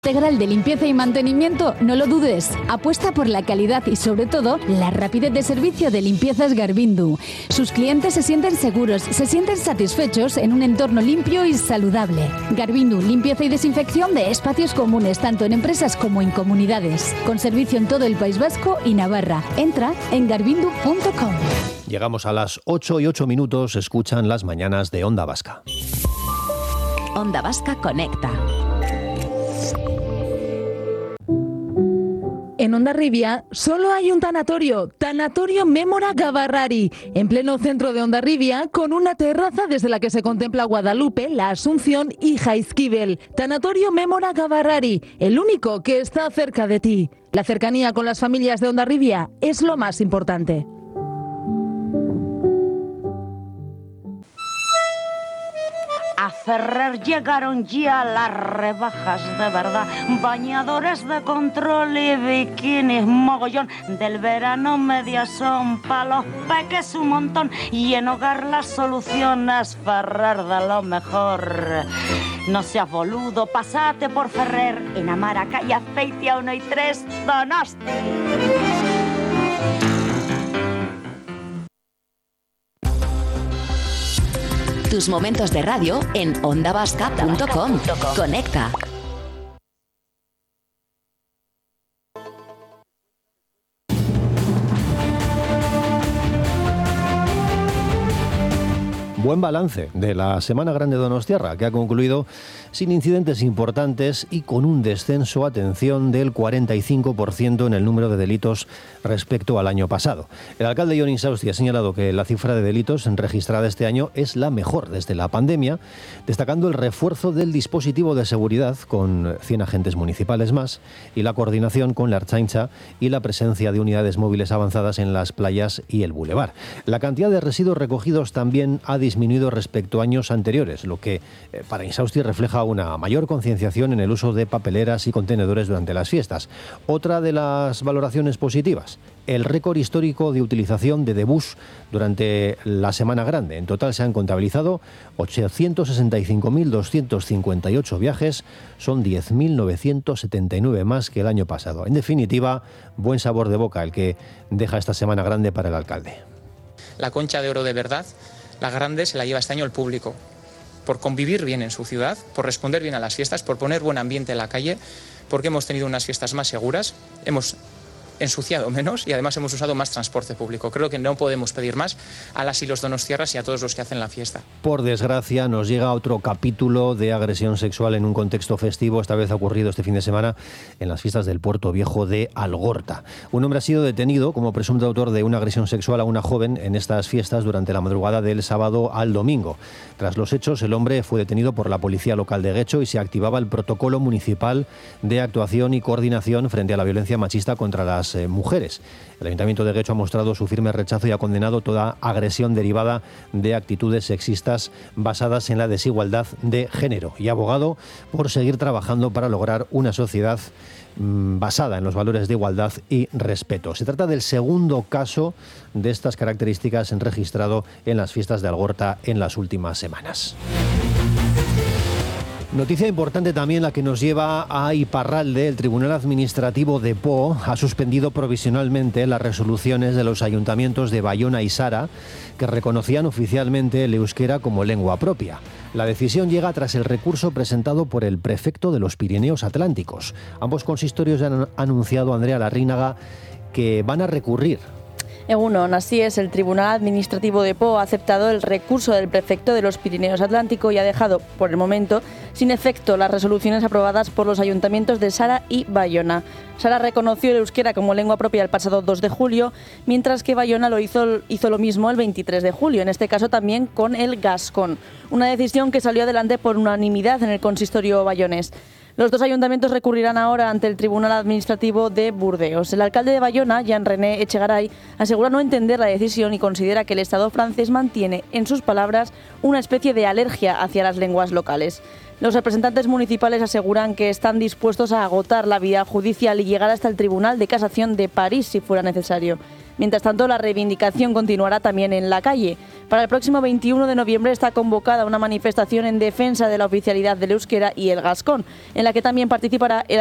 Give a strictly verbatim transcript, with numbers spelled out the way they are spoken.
Integral de limpieza y mantenimiento, no lo dudes. Apuesta por la calidad y sobre todo la rapidez de servicio de Limpiezas Garvindu. Sus clientes se sienten seguros, se sienten satisfechos en un entorno limpio y saludable. Garvindu, limpieza y desinfección de espacios comunes tanto en empresas como en comunidades. Con servicio en todo el País Vasco y Navarra. Entra en garvindu punto com. Llegamos a las ocho y ocho minutos, escuchan las mañanas de Onda Vasca. Onda Vasca Conecta. En Hondarribia solo hay un tanatorio, Tanatorio Mémora Gavarrari, en pleno centro de Hondarribia, con una terraza desde la que se contempla Guadalupe, la Asunción y Jaizkibel. Tanatorio Mémora Gavarrari, el único que está cerca de ti. La cercanía con las familias de Hondarribia es lo más importante. A Ferrer llegaron ya las rebajas de verdad, bañadores de control y bikinis, mogollón del verano, medias son pa' los peques un montón, y en hogar las soluciones Ferrer de lo mejor. No seas boludo, pasate por Ferrer, en Amara, calle Azpeitia uno y tres, Donosti. Tus momentos de radio en onda vasca punto com. Conecta. Buen balance de la Semana Grande de Donostiarra, que ha concluido sin incidentes importantes y con un descenso, atención, del cuarenta y cinco por ciento en el número de delitos respecto al año pasado. El alcalde Jon Insausti ha señalado que la cifra de delitos registrada este año es la mejor desde la pandemia, destacando el refuerzo del dispositivo de seguridad con cien agentes municipales más y la coordinación con la Ertzaintza y la presencia de unidades móviles avanzadas en las playas y el bulevar. La cantidad de residuos recogidos también ha disminuido respecto a años anteriores, lo que eh, para Insausti refleja una mayor concienciación en el uso de papeleras y contenedores durante las fiestas. Otra de las valoraciones positivas, el récord histórico de utilización de Debús durante la Semana Grande. En total se han contabilizado ochocientos sesenta y cinco mil doscientos cincuenta y ocho viajes, son diez mil novecientos setenta y nueve más que el año pasado. En definitiva, buen sabor de boca el que deja esta Semana Grande para el alcalde. La Concha de Oro de verdad, la grande, se la lleva este año el público, por convivir bien en su ciudad, por responder bien a las fiestas, por poner buen ambiente en la calle, porque hemos tenido unas fiestas más seguras, hemos ensuciado menos y además hemos usado más transporte público. Creo que no podemos pedir más a las y los donostiarras y a todos los que hacen la fiesta. Por desgracia, nos llega otro capítulo de agresión sexual en un contexto festivo. Esta vez ha ocurrido este fin de semana en las fiestas del Puerto Viejo de Algorta. Un hombre ha sido detenido como presunto autor de una agresión sexual a una joven en estas fiestas durante la madrugada del sábado al domingo. Tras los hechos, el hombre fue detenido por la policía local de Guecho y se activaba el protocolo municipal de actuación y coordinación frente a la violencia machista contra las eh, mujeres. El Ayuntamiento de Guecho ha mostrado su firme rechazo y ha condenado toda agresión derivada de actitudes sexistas basadas en la desigualdad de género y ha abogado por seguir trabajando para lograr una sociedad mmm, basada en los valores de igualdad y respeto. Se trata del segundo caso de estas características registrado en las fiestas de Algorta en las últimas semanas. Noticia importante también la que nos lleva a Iparralde. El Tribunal Administrativo de Po ha suspendido provisionalmente las resoluciones de los ayuntamientos de Bayona y Sara que reconocían oficialmente el euskera como lengua propia. La decisión llega tras el recurso presentado por el prefecto de los Pirineos Atlánticos. Ambos consistorios ya han anunciado, Andrea Larrínaga, que van a recurrir. Egunon, así es, el Tribunal Administrativo de Po ha aceptado el recurso del prefecto de los Pirineos Atlánticos y ha dejado, por el momento, sin efecto las resoluciones aprobadas por los ayuntamientos de Sara y Bayona. Sara reconoció el euskera como lengua propia el pasado dos de julio, mientras que Bayona lo hizo, hizo lo mismo el veintitrés de julio, en este caso también con el gascón. Una decisión que salió adelante por unanimidad en el consistorio bayonés. Los dos ayuntamientos recurrirán ahora ante el Tribunal Administrativo de Burdeos. El alcalde de Bayona, Jean-René Echegaray, asegura no entender la decisión y considera que el Estado francés mantiene, en sus palabras, una especie de alergia hacia las lenguas locales. Los representantes municipales aseguran que están dispuestos a agotar la vía judicial y llegar hasta el Tribunal de Casación de París si fuera necesario. Mientras tanto, la reivindicación continuará también en la calle. Para el próximo veintiuno de noviembre está convocada una manifestación en defensa de la oficialidad del euskera y el gascón, en la que también participará el